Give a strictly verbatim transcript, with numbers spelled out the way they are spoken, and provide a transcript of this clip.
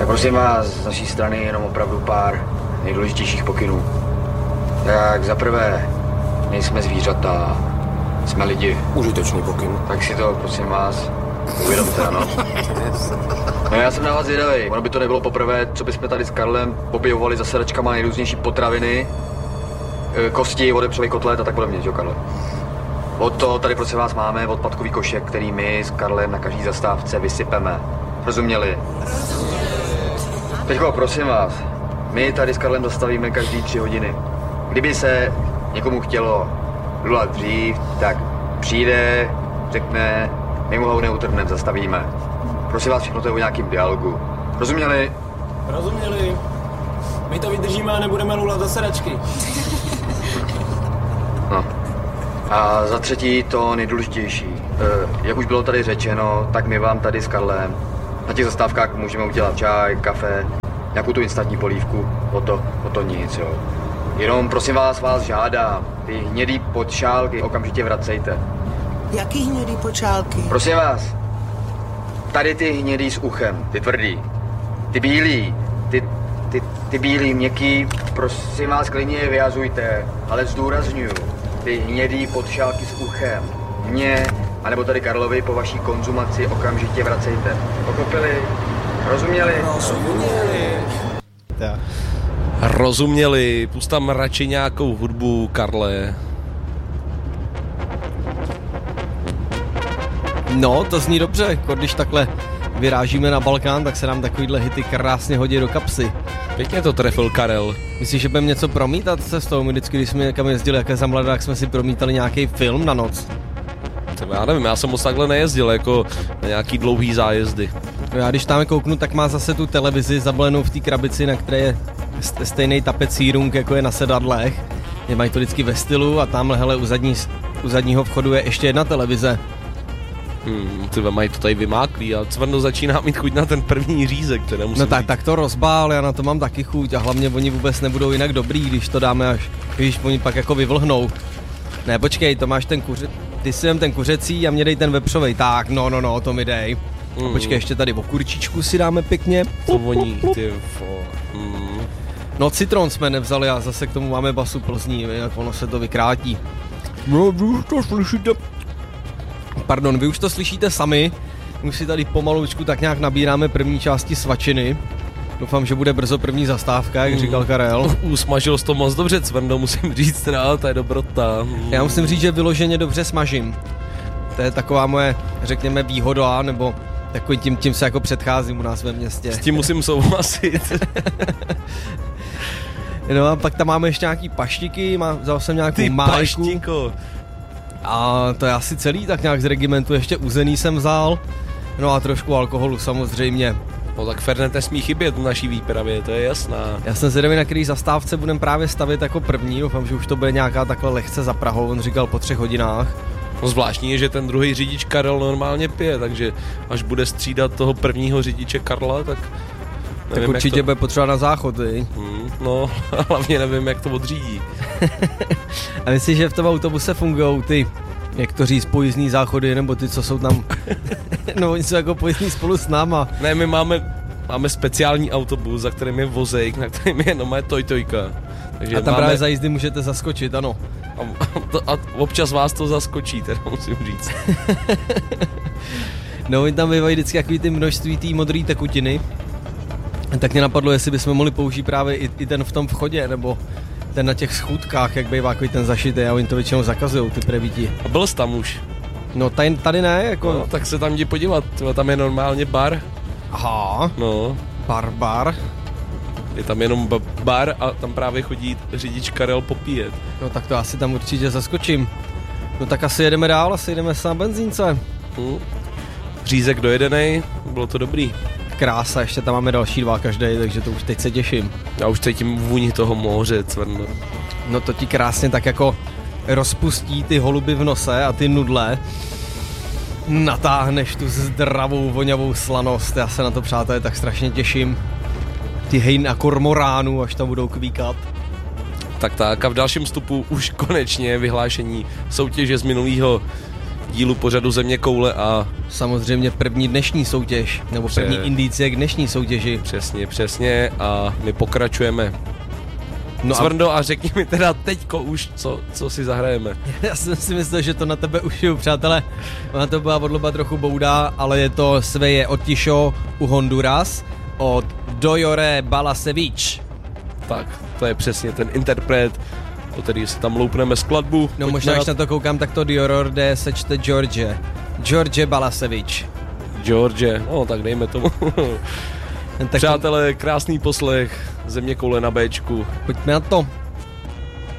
Tak prosím vás, z naší strany jenom opravdu pár nejdůležitějších pokynů. Tak za prvé, nejsme zvířata, jsme lidi. Užitečný pokyn. Tak si to, prosím vás, uvědomte, ano. No já jsem na vás zvědavej. Ono by to nebylo poprvé, co bychom tady s Karlem objevovali za sedačkama nejrůznější potraviny, kosti, odepřelý kotlet a tak podobně, jo, Karle? Od to tady prosím vás máme odpadkový košek, který my s Karlem na každý zastávce vysypeme. Rozuměli? Teďko, prosím vás, my tady s Karlem zastavíme každý tři hodiny. Kdyby se někomu chtělo lulat dřív, tak přijde, řekne, my mu ho neutrhneme, zastavíme. Prosím vás, všechno to je o nějakým dialogu. Rozuměli? Rozuměli. My to vydržíme a nebudeme lulat za sedačky. No. A za třetí to nejdůležitější. E, jak už bylo tady řečeno, tak my vám tady s Karlem na těch zastávkách můžeme udělat čaj, kafe, nějakou tu instantní polívku, o to, o to nic, jo. Jenom prosím vás, vás žádám, ty hnědý podšálky okamžitě vracejte. Jaký hnědý počálky? Prosím vás, tady ty hnědý s uchem, ty tvrdý, ty bílý, ty, ty, ty bílý, měkký, prosím vás, klidně je vyjazujte, ale zdůrazňuju, ty hnědý podšálky s uchem, mě, anebo tady Karlovi po vaší konzumaci okamžitě vracejte. Pochopili? Rozuměli? Rozuměli. Tak. Rozuměli, pust tam radši nějakou hudbu, Karle. No, to zní dobře, jako když takhle vyrážíme na Balkán, tak se nám takovýhle hity krásně hodí do kapsy. Pěkně to trefil Karel. Myslíš, že budeme něco promítat cestou? My vždycky, když jsme někam jezdili, jaké za mladá, tak jsme si promítali nějaký film na noc. Třeba já nevím, já jsem moc takhle nejezdil, jako na nějaký dlouhý zájezdy. No já když tam kouknu, tak má zase tu televizi zabalenou v té krabici, na které je stejný tapecírunk, jako je na sedadlech. Je mají to vždycky ve stylu a tamhle, hele, u, zadní, u zadního vchodu je ještě jedna televize. Hmm, ty mají to tady vymáklý a Cvrno začíná mít chuť na ten první řízek, teda musím No tak, říct. tak to rozbál, já na to mám taky chuť a hlavně oni vůbec nebudou jinak dobrý, když to dáme až, když oni pak jako vyvlhnou. Ne, počkej, to máš ten kuře, ty si jem ten kuřecí a mě dej ten vepřovej, tak no, no, no, to mi dej. Mm. A počkej, ještě tady okurčičku si dáme pěkně. To voní, ty vo... Mm. No citron jsme nevzali a zase k tomu máme basu Plzní, jak ono se to vykrátí. No, vy už to slyšíte. Pardon, vy už to slyšíte sami. Už si tady pomalučku tak nějak nabíráme první části svačiny. Doufám, že bude brzo první zastávka, jak mm. říkal Karel. Usmažil jsi to moc dobře, Cvrno, musím říct, teda, to je dobrota. Mm. Já musím říct, že vyloženě dobře smažím. To je taková moje, řekněme, výhoda, nebo takový tím, tím se jako předcházím u nás ve městě. S tím musím souhlasit. No a pak tam máme ještě nějaký paštiky, má, vzal jsem nějakou Ty májku. paštiko. A to je asi celý, tak nějak z regimentu ještě uzený jsem vzal. No a trošku alkoholu samozřejmě. No tak Fernet nesmí chybět v naší výpravě, to je jasná. Já jsem zvědavý, na který zastávce budem právě stavit jako první. Doufám, že už to bude nějaká takhle lehce za Prahou, on říkal po třech hodinách. No zvláštní je, že ten druhý řidič Karel normálně pije, takže až bude střídat toho prvního řidiče Karla, tak... Nevím, tak určitě to... bude potřeba na záchod, viď? Hmm, no, hlavně nevím, jak to odřídí. A myslíš, že v tom autobuse fungují ty, jak to říct, pojízdní záchody, nebo ty, co jsou tam... no, oni jsou jako pojízdní spolu s náma. Ne, my máme, máme speciální autobus, za kterým je vozejk, na kterým je jenom moje tojtojka. Takže a tam máme... právě za jízdy můžete zaskočit, ano. A, a, a občas vás to zaskočí, teda musím říct. No, oni tam bývají vždycky takový ty množství té modré tekutiny. Tak mě napadlo, jestli bychom mohli použít právě i, i ten v tom vchodě, nebo ten na těch schůdkách, jak bývá takový ten zašitý, a oni to většinou zakazujou, ty prevíti. A byl jsi tam už? No tady, tady ne, jako... No, tak se tam jdi podívat, tam je normálně bar. Aha, no. bar, bar. Je tam jenom bar a tam právě chodí řidič Karel popíjet. No tak to asi tam určitě zaskočím. No tak asi jedeme dál, asi jedeme na benzínce. Hmm. Řízek dojedenej, bylo to dobrý. Krása, ještě tam máme další dva každý, takže to už teď se těším. Já už cítím vůni toho moře, Cvrno. No to ti krásně tak jako rozpustí ty holuby v nose a ty nudle. Natáhneš tu zdravou, voňavou slanost. Já se na to, přátelé, tak strašně těším. Ty hejn a kormoránů, až tam budou kvíkat. Tak tak a v dalším vstupu už konečně vyhlášení soutěže z minulého dílu pořadu Země koule a... Samozřejmě první dnešní soutěž, nebo Pře- první indicie k dnešní soutěži. Přesně, přesně a my pokračujeme. No Cvrndo, a řekni mi teda teďko už, co, co si zahrajeme. Já jsem si myslel, že to na tebe ušiju, přátelé. Ona to byla odloba trochu boudá, ale je to Sveje Otišo u Honduras od Dojore Balasevic. Tak, to je přesně ten interpret, o který si tam loupneme skladbu. No Pojďme možná, na... když na to koukám, tak to Dioror jde, sečte George. George Balasevic. George, no tak dejme tomu. Tak Přátelé, krásný poslech, Země koule na Béčku. pojďme na to.